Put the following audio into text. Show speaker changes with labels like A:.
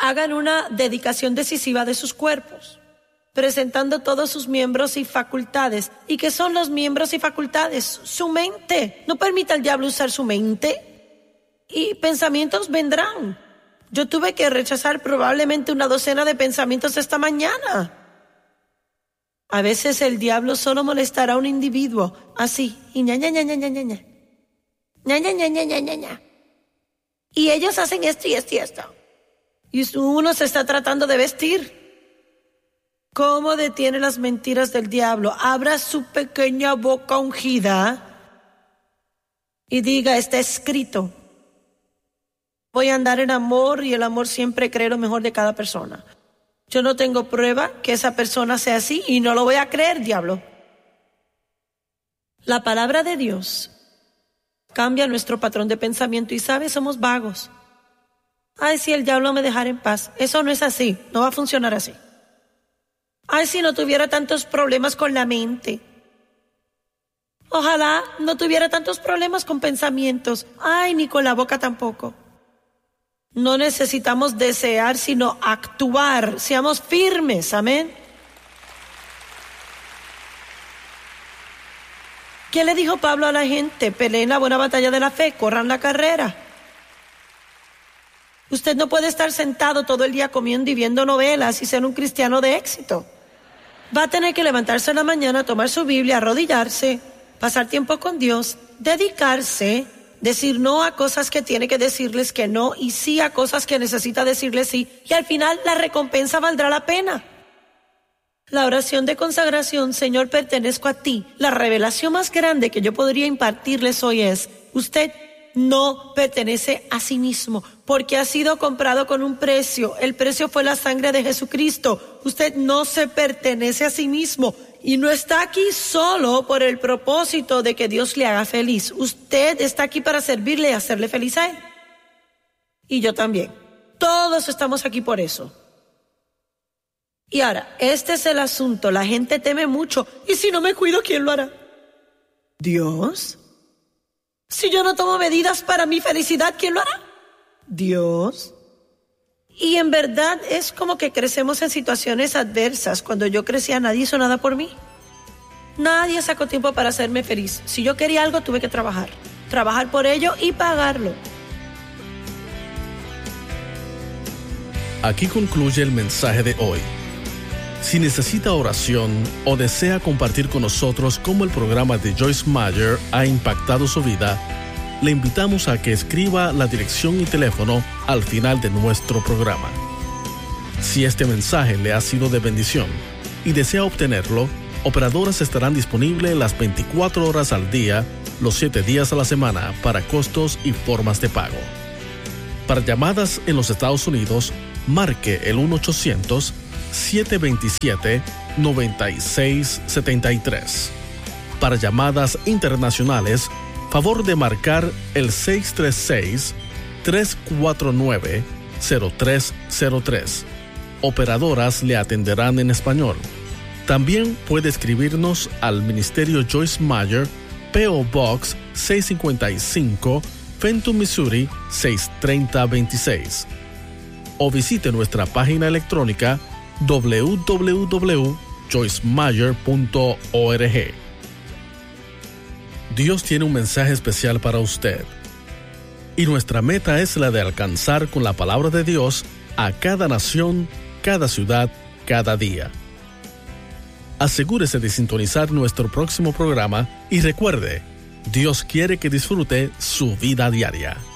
A: hagan una dedicación decisiva de sus cuerpos, presentando todos sus miembros y facultades. ¿Y qué son los miembros y facultades? Su mente. No permita al diablo usar su mente. Y pensamientos vendrán. Yo tuve que rechazar probablemente una docena de pensamientos esta mañana. A veces el diablo solo molestará a un individuo, así, y ña, ña, ña, ña, ña, ña, ña. Ña, ña, ña, ña, ña, ña, ña. Y ellos hacen esto y esto y esto. Y uno se está tratando de vestir. ¿Cómo detiene las mentiras del diablo? Abra su pequeña boca ungida y diga, está escrito. Voy a andar en amor y el amor siempre cree lo mejor de cada persona. Yo no tengo prueba que esa persona sea así y no lo voy a creer, diablo. La palabra de Dios cambia nuestro patrón de pensamiento y, ¿sabes? Somos vagos. Ay, si el diablo me dejara en paz. Eso no es así, no va a funcionar así. Ay, si no tuviera tantos problemas con la mente. Ojalá no tuviera tantos problemas con pensamientos. Ay, ni con la boca tampoco. No necesitamos desear, sino actuar. Seamos firmes, amén. ¿Qué le dijo Pablo a la gente? Peleen la buena batalla de la fe, corran la carrera. Usted no puede estar sentado todo el día comiendo y viendo novelas y ser un cristiano de éxito. Va a tener que levantarse en la mañana, tomar su Biblia, arrodillarse, pasar tiempo con Dios, dedicarse, decir no a cosas que tiene que decirles que no y sí a cosas que necesita decirles sí. Y al final la recompensa valdrá la pena. La oración de consagración, Señor, pertenezco a ti. La revelación más grande que yo podría impartirles hoy es, usted no pertenece a sí mismo, porque ha sido comprado con un precio. El precio fue la sangre de Jesucristo. Usted no se pertenece a sí mismo y no está aquí solo por el propósito de que Dios le haga feliz. Usted está aquí para servirle y hacerle feliz a Él. Y yo también. Todos estamos aquí por eso. Y ahora, este es el asunto. La gente teme mucho. ¿Y si no me cuido, quién lo hará? ¿Dios? Si yo no tomo medidas para mi felicidad, ¿quién lo hará? Dios. Y en verdad es como que crecemos en situaciones adversas. Cuando yo crecía, nadie hizo nada por mí. Nadie sacó tiempo para hacerme feliz. Si yo quería algo, tuve que trabajar por ello y pagarlo.
B: Aquí concluye el mensaje de hoy. Si necesita oración o desea compartir con nosotros cómo el programa de Joyce Meyer ha impactado su vida, le invitamos a que escriba la dirección y teléfono al final de nuestro programa. Si este mensaje le ha sido de bendición y desea obtenerlo, operadoras estarán disponibles las 24 horas al día, los 7 días a la semana para costos y formas de pago. Para llamadas en los Estados Unidos, marque el 1-800-727-9673. Para llamadas internacionales, favor de marcar el 636-349-0303. Operadoras le atenderán en español. También puede escribirnos al Ministerio Joyce Meyer, P.O. Box 655, Fenton, Missouri 63026. O visite nuestra página electrónica www.joycemeyer.org. Dios tiene un mensaje especial para usted. Y nuestra meta es la de alcanzar con la palabra de Dios a cada nación, cada ciudad, cada día. Asegúrese de sintonizar nuestro próximo programa y recuerde, Dios quiere que disfrute su vida diaria.